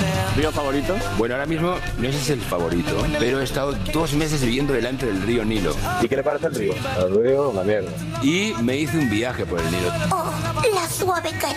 ¿Río favorito? Bueno, ahora mismo no sé si es el favorito, pero he estado 2 meses viviendo delante del río Nilo. ¿Y qué le parece el río? El río, una mierda. Y me hice un viaje por el Nilo. Oh, la suave caricia